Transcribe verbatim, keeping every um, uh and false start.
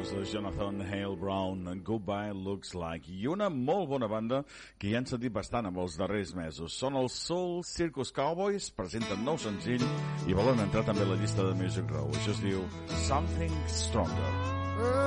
Brothers, Jonathan Hale Brown, Goodbye Looks Like, i una molt bona banda que ja han sentit bastant amb els darrers mesos. Són els Soul Circus Cowboys, presenten nou senzill i volen entrar també a la llista de Music Row. Això es diu Something Stronger.